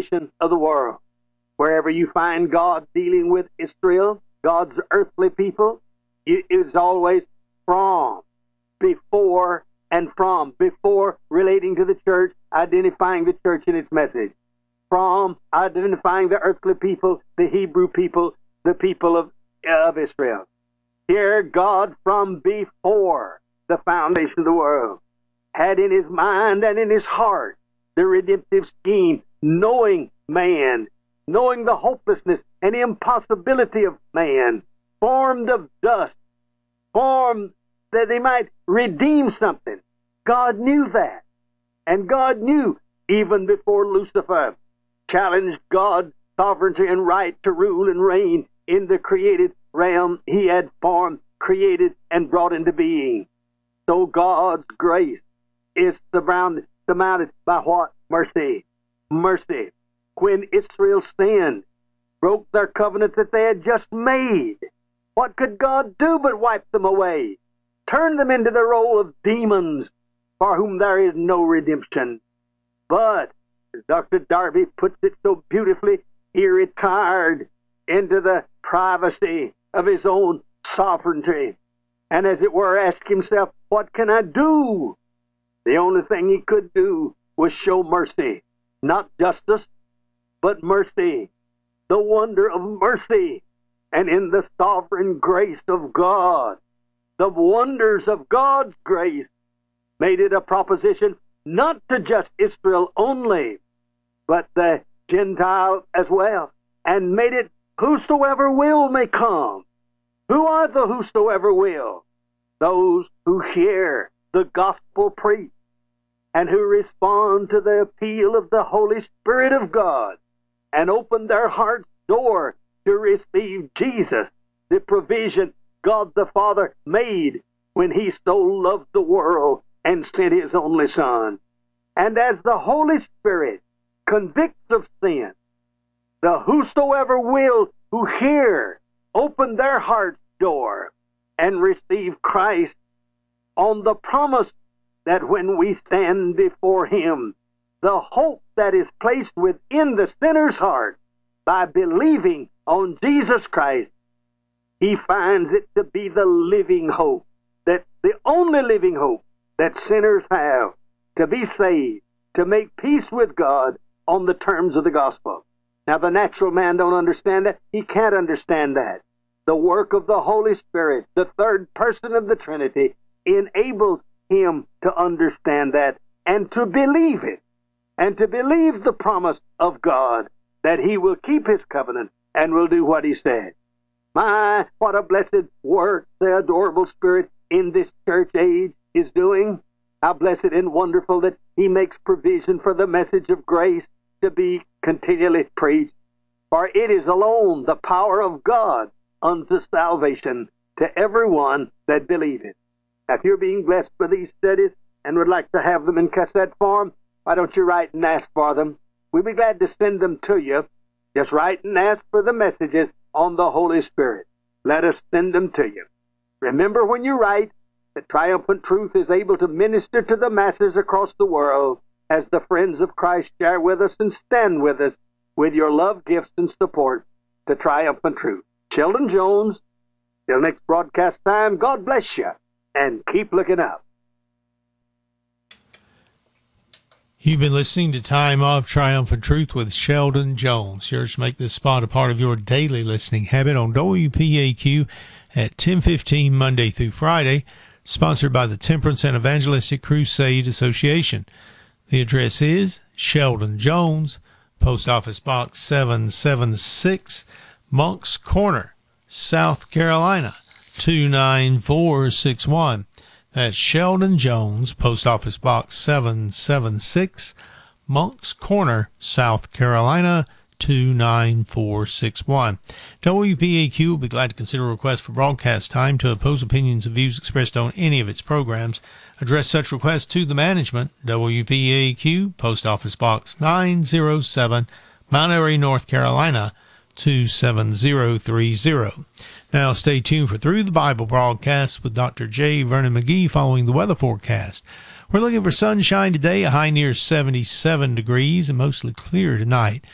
foundation of the world. Wherever you find God dealing with Israel, God's earthly people, it is always from, before, and from. Before relating to the church, identifying the church and its message. From identifying the earthly people, the Hebrew people, the people of Israel. Here, God from before the foundation of the world had in his mind and in his heart the redemptive scheme, knowing man, knowing the hopelessness and impossibility of man, formed of dust, formed that they might redeem something. God knew that. And God knew even before Lucifer challenged God's sovereignty and right to rule and reign in the created realm he had formed, created, and brought into being. So God's grace is surrounded by what? Mercy. Mercy. When Israel sinned, broke their covenant that they had just made, what could God do but wipe them away, turn them into the role of demons for whom there is no redemption? But, as Dr. Darby puts it so beautifully, he retired into the privacy of his own sovereignty, and as it were asked himself, what can I do? The only thing he could do was show mercy, not justice, but mercy, the wonder of mercy, and in the sovereign grace of God, the wonders of God's grace made it a proposition not to just Israel only, but the Gentile as well, and made it whosoever will may come. Who are the whosoever will? Those who hear the gospel preached and who respond to the appeal of the Holy Spirit of God and open their heart's door to receive Jesus, the provision God the Father made when he so loved the world and sent his only Son. And as the Holy Spirit convicts of sin, the whosoever will who hear open their heart's door and receive Christ on the promise that when we stand before him, the hope that is placed within the sinner's heart by believing on Jesus Christ, he finds it to be the living hope, that the only living hope that sinners have to be saved, to make peace with God on the terms of the gospel. Now, the natural man don't understand that. He can't understand that. The work of the Holy Spirit, the third person of the Trinity, enables him to understand that and to believe it, and to believe the promise of God that he will keep his covenant and will do what he said. My, what a blessed work the adorable Spirit in this church age is doing. How blessed and wonderful that he makes provision for the message of grace to be continually preached. For it is alone the power of God unto salvation to everyone that believeth. Now, if you're being blessed by these studies and would like to have them in cassette form, why don't you write and ask for them? We'll be glad to send them to you. Just write and ask for the messages on the Holy Spirit. Let us send them to you. Remember when you write that Triumphant Truth is able to minister to the masses across the world as the friends of Christ share with us and stand with us with your love, gifts, and support to Triumphant Truth. Sheldon Jones, till next broadcast time, God bless you, and keep looking up. You've been listening to Time of Triumphant Truth with Sheldon Jones. Yours to make this spot a part of your daily listening habit on WPAQ at 10:15 Monday through Friday, sponsored by the Temperance and Evangelistic Crusade Association. The address is Sheldon Jones, Post Office Box 776, Moncks Corner, South Carolina, 29461. That's Sheldon Jones, Post Office Box 776, Moncks Corner, South Carolina, 29461. WPAQ will be glad to consider a request for broadcast time to oppose opinions and views expressed on any of its programs. Address such requests to the management, WPAQ, Post Office Box 907, Mount Airy, North Carolina, 27030. Now stay tuned for Through the Bible broadcast with Dr. J. Vernon McGee following the weather forecast. We're looking for sunshine today, a high near 77 degrees and mostly clear tonight.